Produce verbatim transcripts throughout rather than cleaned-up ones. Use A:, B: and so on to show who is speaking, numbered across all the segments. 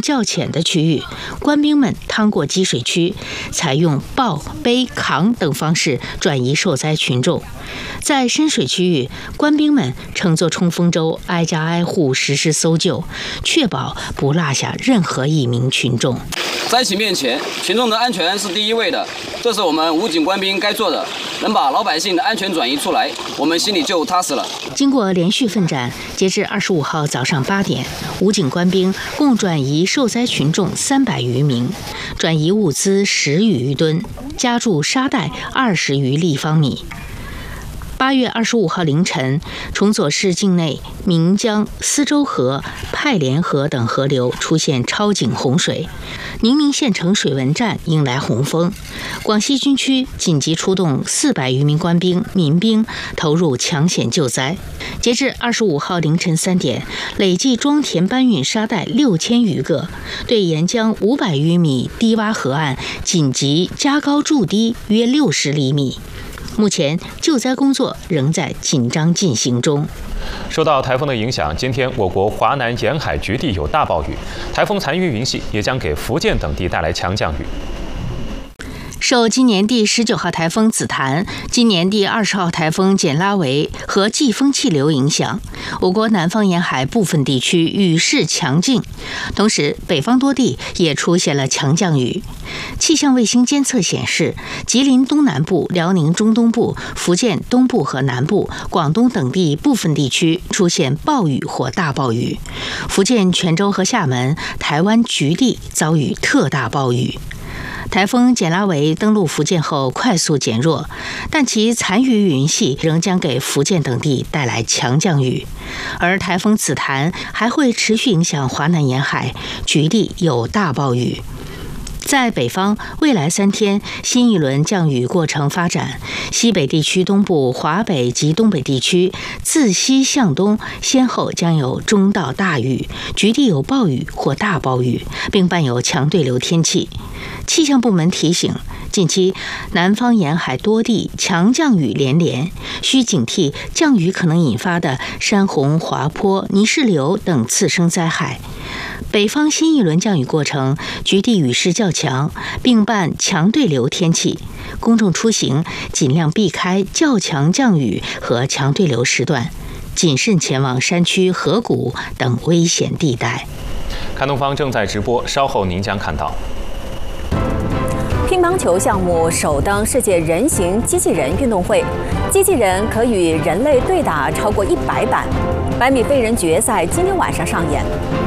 A: 性较浅的区域，官兵们趟过积水区，采用抱、背、扛等方式转移受灾群众。在深水区域，官兵们乘坐冲锋舟，挨家挨户实施搜救，确保不落下任何一名群众。
B: 灾情面前，群众的安全是第一位的，这是我们武警官兵该做的。能把老百姓的安全转移出来，我们心里就踏实了。
A: 经过连续奋战，截至二十五号早上八点，武警官兵共转移受灾群众三百余名，转移物资十余吨，加筑沙袋二十余立方米。八月二十五号凌晨，崇左市境内岷江、思州河、派连河等河流出现超警洪水，宁明县城水文站迎来洪峰。广西军区紧急出动四百余名官兵、民兵投入抢险救灾。截至二十五号凌晨三点，累计装填搬运沙袋六千余个，对沿江五百余米低洼河岸紧急加高筑堤约六十厘米。目前救灾工作仍在紧张进行中。
C: 受到台风的影响，今天我国华南沿海局地有大暴雨，台风残余云系也将给福建等地带来强降雨。
A: 受今年第十九号台风紫檀、今年第二十号台风简拉维和季风气流影响，我国南方沿海部分地区雨势强劲，同时北方多地也出现了强降雨。气象卫星监测显示，吉林东南部、辽宁中东部、福建东部和南部、广东等地部分地区出现暴雨或大暴雨，福建泉州和厦门、台湾局地遭遇特大暴雨。台风简拉维登陆福建后快速减弱，但其残余云系仍将给福建等地带来强降雨，而台风紫檀还会持续影响华南沿海，局地有大暴雨。在北方，未来三天新一轮降雨过程发展，西北地区东部、华北及东北地区自西向东先后将有中到大雨，局地有暴雨或大暴雨，并伴有强对流天气。气象部门提醒，近期南方沿海多地强降雨连连，需警惕降雨可能引发的山洪、滑坡、泥石流等次生灾害。北方新一轮降雨过程，局地雨势较强，并伴强对流天气，公众出行尽量避开较强降雨和强对流时段，谨慎前往山区、河谷等危险地带。
C: 看东方正在直播，稍后您将看到。
D: 乒乓球项目首登世界人形机器人运动会，机器人可与人类对打超过一百板。百米飞人决赛今天晚上上演。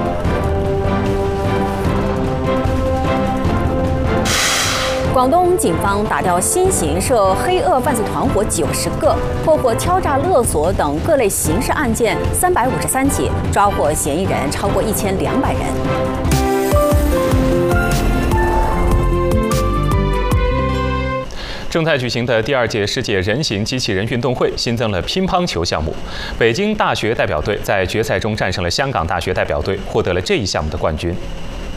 D: 广东警方打掉新型涉黑恶犯罪团伙九十个，破获敲诈勒索等各类刑事案件三百五十三起，抓获嫌疑人超过一千两百人。
C: 正在举行的第二届世界人形机器人运动会新增了乒乓球项目，北京大学代表队在决赛中战胜了香港大学代表队，获得了这一项目的冠军。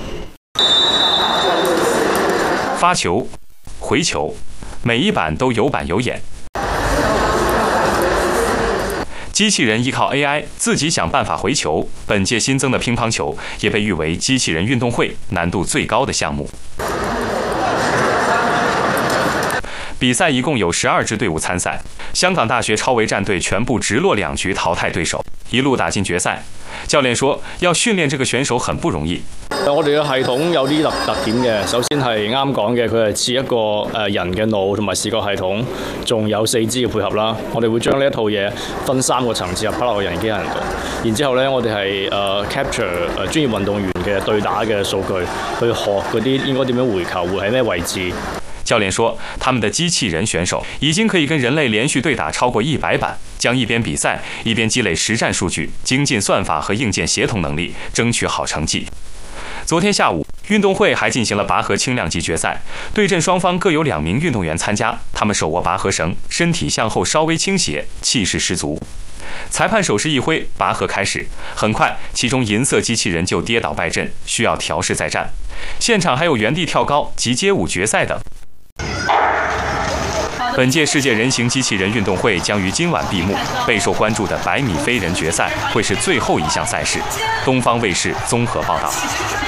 C: 发球、回球，每一板都有板有眼。机器人依靠 A I 自己想办法回球。本届新增的乒乓球也被誉为机器人运动会难度最高的项目。比赛一共有十二支队伍参赛，香港大学超维战队全部直落两局淘汰对手，一路打进決賽。教練說，要訓練這個選手很不容易。
E: 我哋嘅系統有啲特特點嘅，首先係啱講嘅，佢係似一個誒人嘅腦同埋視覺系統，仲有四肢嘅配合啦。我哋會將呢一套嘢分三個層次入擺落個人機械人度，然之後咧，我哋係誒 capture 誒專業運動員嘅對打嘅數據，去學嗰啲應該點樣回球，會喺咩位置。
C: 教練說，他們的機器人選手已經可以跟人類連續對打超過一百板，將一邊比賽一邊積累實戰數據，精進算法和硬件協同能力，爭取好成績。昨天下午，運動會還進行了拔河輕量級決賽，對陣雙方各有兩名運動員參加，他們手握拔河繩，身體向後稍微傾斜，氣勢十足。裁判手勢一揮，拔河開始。很快，其中銀色機器人就跌倒敗陣，需要調試再戰。現場還有原地跳高及街舞決賽等。本屆世界人形機器人運動會將於今晚閉幕，備受關注的百米飛人決賽會是最後一項賽事。東方衛視綜合報道。